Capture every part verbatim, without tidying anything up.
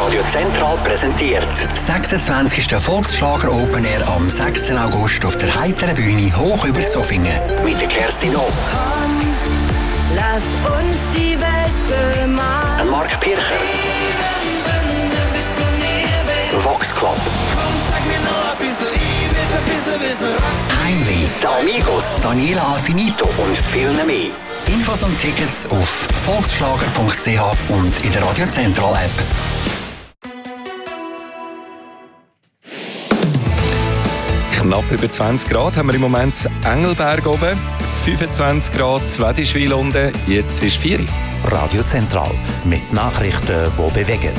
Radio Zentral präsentiert. sechsundzwanzigsten Volksschlager Open Air am sechsten August auf der heiteren Bühne hoch über Zofingen mit der Kerstin Ott. Komm, lass uns die Welt bemalen. Mark Pircher. Vox Club. Heimweh, die Amigos, Daniela Alfinito und viel mehr. Infos und Tickets auf volksschlager punkt c h und in der Radio Zentral App. Knapp über zwanzig Grad haben wir im Moment Engelberg oben, fünfundzwanzig Grad Zwedischwil unten, jetzt ist vier Uhr. Radio Zentral mit Nachrichten, die bewegen.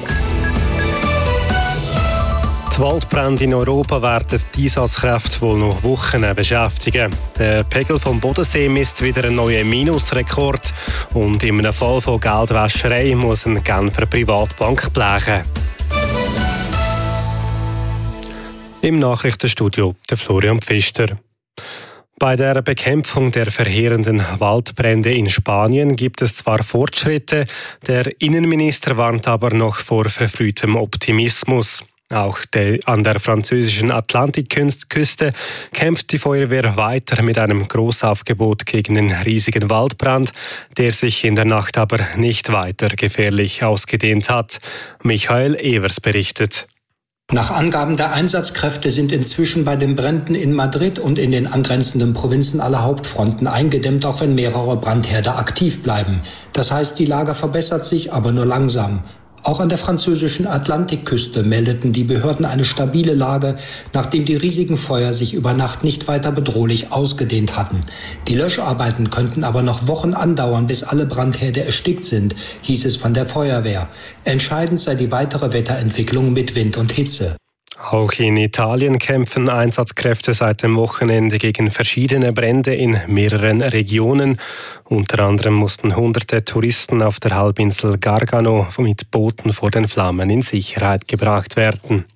Die Waldbrände in Europa werden die Einsatzkräfte wohl noch Wochen beschäftigen. Der Pegel vom Bodensee misst wieder einen neuen Minusrekord und in einem Fall von Geldwäscherei muss eine Genfer Privatbank blechen. Im Nachrichtenstudio der Florian Pfister. Bei der Bekämpfung der verheerenden Waldbrände in Spanien gibt es zwar Fortschritte, der Innenminister warnt aber noch vor verfrühtem Optimismus. Auch de, an der französischen Atlantikküste kämpft die Feuerwehr weiter mit einem Großaufgebot gegen den riesigen Waldbrand, der sich in der Nacht aber nicht weiter gefährlich ausgedehnt hat. Michael Evers berichtet. Nach Angaben der Einsatzkräfte sind inzwischen bei den Bränden in Madrid und in den angrenzenden Provinzen alle Hauptfronten eingedämmt, auch wenn mehrere Brandherde aktiv bleiben. Das heißt, die Lage verbessert sich, aber nur langsam. Auch an der französischen Atlantikküste meldeten die Behörden eine stabile Lage, nachdem die riesigen Feuer sich über Nacht nicht weiter bedrohlich ausgedehnt hatten. Die Löscharbeiten könnten aber noch Wochen andauern, bis alle Brandherde erstickt sind, hieß es von der Feuerwehr. Entscheidend sei die weitere Wetterentwicklung mit Wind und Hitze. Auch in Italien kämpfen Einsatzkräfte seit dem Wochenende gegen verschiedene Brände in mehreren Regionen. Unter anderem mussten hunderte Touristen auf der Halbinsel Gargano mit Booten vor den Flammen in Sicherheit gebracht werden.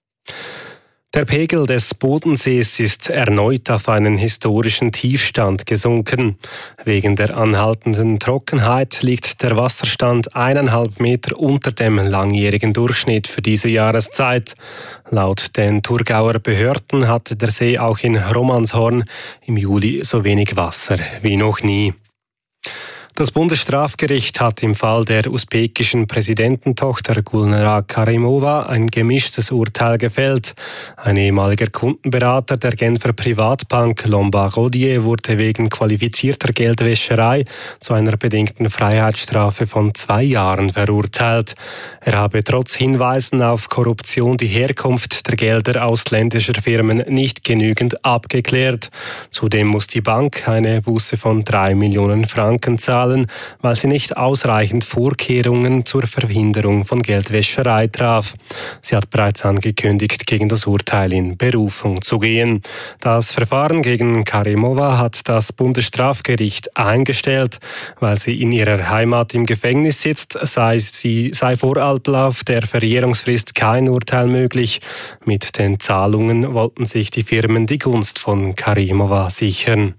Der Pegel des Bodensees ist erneut auf einen historischen Tiefstand gesunken. Wegen der anhaltenden Trockenheit liegt der Wasserstand eineinhalb Meter unter dem langjährigen Durchschnitt für diese Jahreszeit. Laut den Thurgauer Behörden hatte der See auch in Romanshorn im Juli so wenig Wasser wie noch nie. Das Bundesstrafgericht hat im Fall der usbekischen Präsidententochter Gulnara Karimova ein gemischtes Urteil gefällt. Ein ehemaliger Kundenberater der Genfer Privatbank Lombard Odier wurde wegen qualifizierter Geldwäscherei zu einer bedingten Freiheitsstrafe von zwei Jahren verurteilt. Er habe trotz Hinweisen auf Korruption die Herkunft der Gelder ausländischer Firmen nicht genügend abgeklärt. Zudem muss die Bank eine Buße von drei Millionen Franken zahlen, weil sie nicht ausreichend Vorkehrungen zur Verhinderung von Geldwäscherei traf. Sie hat bereits angekündigt, gegen das Urteil in Berufung zu gehen. Das Verfahren gegen Karimova hat das Bundesstrafgericht eingestellt. Weil sie in ihrer Heimat im Gefängnis sitzt, sei, sie, sei vor Ablauf der Verjährungsfrist kein Urteil möglich. Mit den Zahlungen wollten sich die Firmen die Gunst von Karimova sichern.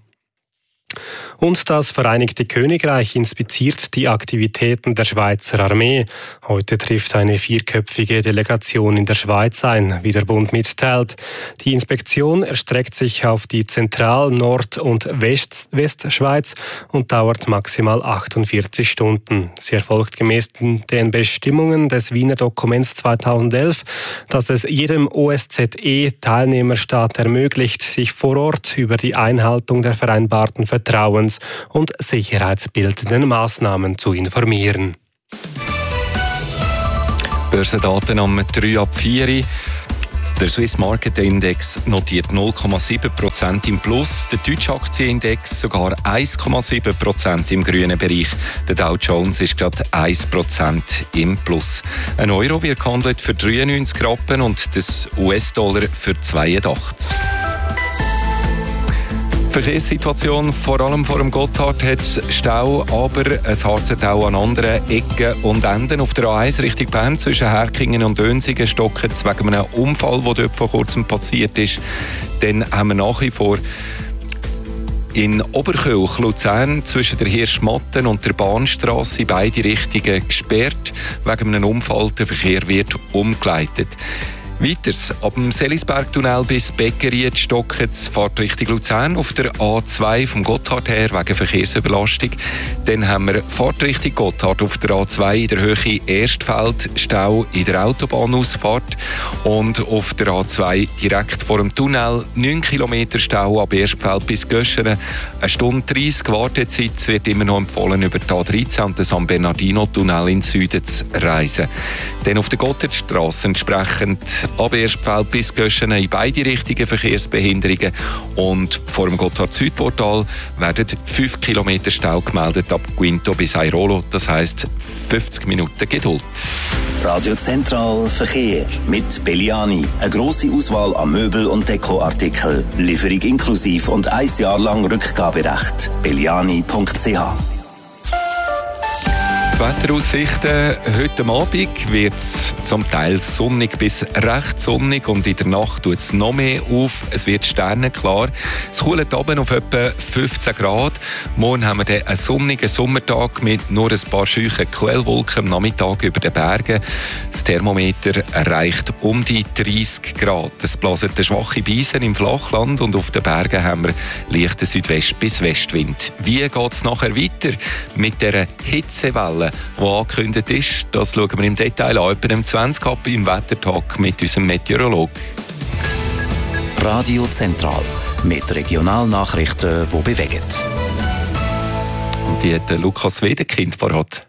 Und das Vereinigte Königreich inspiziert die Aktivitäten der Schweizer Armee. Heute trifft eine vierköpfige Delegation in der Schweiz ein, wie der Bund mitteilt. Die Inspektion erstreckt sich auf die Zentral-, Nord- und West- Westschweiz und dauert maximal achtundvierzig Stunden. Sie erfolgt gemäß den Bestimmungen des Wiener Dokuments zweitausendelf, dass es jedem O S Z E-Teilnehmerstaat ermöglicht, sich vor Ort über die Einhaltung der vereinbarten Vertrauens- und sicherheitsbildenden Maßnahmen zu informieren. Börsendaten am drei ab vier. Der Swiss Market Index notiert null Komma sieben Prozent im Plus, der deutsche Aktienindex sogar eins Komma sieben Prozent im grünen Bereich. Der Dow Jones ist gerade eins Prozent im Plus. Ein Euro wird gehandelt für dreiundneunzig Rappen und das U S-Dollar für zweiundachtzig. Verkehrssituation, vor allem vor dem Gotthard hat es Stau, aber es harzt auch an anderen Ecken und Enden. Auf der A eins Richtung Bern zwischen Herkingen und Dönsingen stocken es wegen einem Unfall, der dort vor kurzem passiert ist. Dann haben wir nach wie vor In Oberkölch, Luzern, zwischen der Hirschmatten und der Bahnstrasse in beide Richtungen gesperrt. Wegen einem Unfall, der Verkehr wird umgeleitet. Weiters, ab dem Selisbergtunnel bis Beckeried stocken die Fahrt Richtung Luzern auf der A zwei vom Gotthard her wegen Verkehrsüberlastung. Dann haben wir Fahrt Richtung Gotthard auf der A zwei in der Höhe Erstfeld, Stau in der Autobahnausfahrt und auf der A zwei direkt vor dem Tunnel neun Kilometer Stau ab Erstfeld bis Göschenen. Eine Stunde dreissig Wartezeit. Es wird immer noch empfohlen, über die A dreizehn und den San Bernardino-Tunnel in den Süden zu reisen. Dann auf der Gotthardstrasse entsprechend ab Erstfeld bis Göschenen in beide Richtungen Verkehrsbehinderungen und vor dem Gotthard-Südportal werden fünf Kilometer Stau gemeldet ab Quinto bis Airolo, das heisst fünfzig Minuten Geduld. Radio Zentral Verkehr mit Belliani. Eine grosse Auswahl an Möbel- und Dekoartikeln, Lieferung inklusiv und ein Jahr lang Rückgaberecht. belliani punkt c h. Die Wetteraussichten: Heute Abend wird es zum Teil sonnig bis recht sonnig und in der Nacht tut es noch mehr auf. Es wird sternenklar. Es kühlt oben auf etwa fünfzehn Grad. Morgen haben wir dann einen sonnigen Sommertag mit nur ein paar scheuchen Quellwolken am Nachmittag über den Bergen. Das Thermometer erreicht um die dreißig Grad. Es blasen schwache Beisen im Flachland und auf den Bergen haben wir leichten Südwest- bis Westwind. Wie geht es nachher weiter mit dieser Hitzewelle, die angekündigt ist? Das schauen wir im Detail an, etwa um zwanzig ab im Wettertag mit unserem Meteorologen. Radio Zentral mit Regionalnachrichten, die bewegen. Und die hat Lukas Wedekind parat.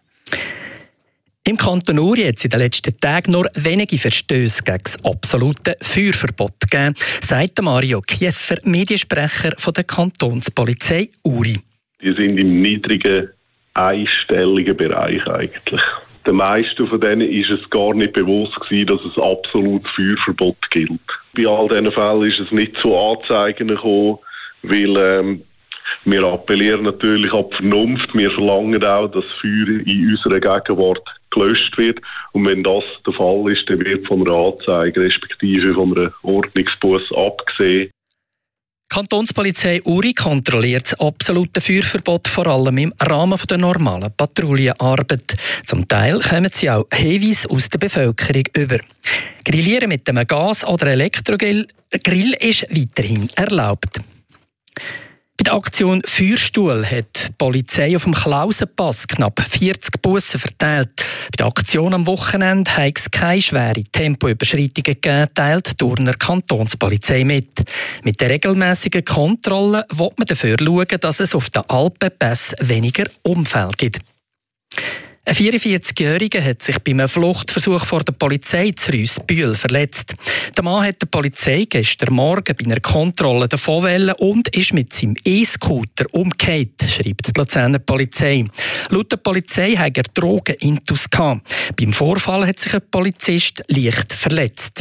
Im Kanton Uri hat es in den letzten Tagen nur wenige Verstöße gegen das absolute Feuerverbot gegeben, sagt Mario Kieffer, Mediensprecher von der Kantonspolizei Uri. Die sind im niedrigen einstelligen Bereich eigentlich. Den meisten von denen ist es gar nicht bewusst gewesen, dass es absolutes Feuerverbot gilt. Bei all diesen Fällen ist es nicht zu Anzeigen gekommen, weil ähm, wir appellieren natürlich an die Vernunft. Wir verlangen auch, dass Feuer in unserer Gegenwart gelöscht wird. Und wenn das der Fall ist, dann wird von einer Anzeige respektive von einem Ordnungsbuß abgesehen. Die Kantonspolizei Uri kontrolliert das absolute Feuerverbot vor allem im Rahmen der normalen Patrouillenarbeit. Zum Teil kommen sie auch Hinweise aus der Bevölkerung über. Grillieren mit einem Gas- oder Elektrogrill Grill ist weiterhin erlaubt. Bei der Aktion Feuerstuhl hat die Polizei auf dem Klausenpass knapp vierzig Bussen verteilt. Bei der Aktion am Wochenende hat es keine schweren Tempoüberschreitungen gegeben, teilt die Urner Kantonspolizei mit. Mit der regelmässigen Kontrolle will man dafür schauen, dass es auf den Alpenpässen weniger Unfälle gibt. Ein vierundvierzigjähriger hat sich bei einem Fluchtversuch vor der Polizei zu Rüssbühl verletzt. Der Mann hat der Polizei gestern Morgen bei einer Kontrolle davonwollen und ist mit seinem E-Scooter umgekehrt, schreibt die Luzerner Polizei. Laut der Polizei hat er Drogenintus gehabt. Beim Vorfall hat sich ein Polizist leicht verletzt.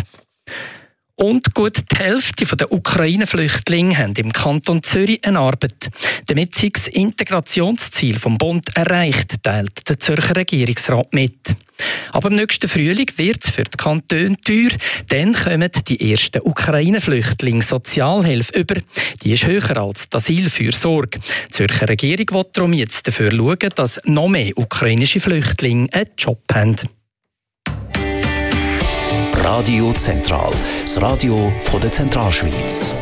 Und gut die Hälfte der Ukraine-Flüchtlinge haben im Kanton Zürich eine Arbeit. Damit sei das Integrationsziel vom Bund erreicht, teilt der Zürcher Regierungsrat mit. Aber im nächsten Frühling wird es für die Kantone teuer. Dann kommen die ersten Ukraine-Flüchtlinge Sozialhilfe über. Die ist höher als die Asylfürsorge. Die Zürcher Regierung will darum jetzt dafür schauen, dass noch mehr ukrainische Flüchtlinge einen Job haben. Radio Zentral, das Radio von der Zentralschweiz.